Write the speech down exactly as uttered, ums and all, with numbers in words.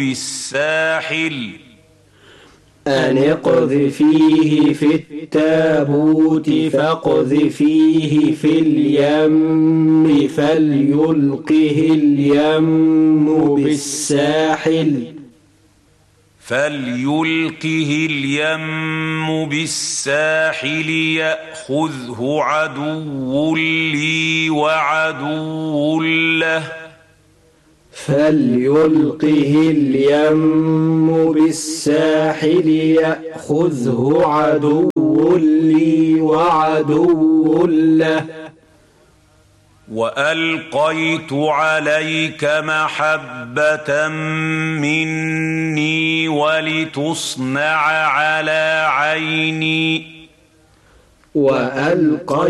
بالساحل أن اقذفيه في التابوت فاقذفيه في اليم فليلقه اليم بالساحل فليلقه اليم بالساحل يأخذه عدو لي وعدو له فليلقه اليم بالساحل يأخذه عدو لي وعدو له وألقيت عليك محبة مني ولتصنع على عيني وألقيت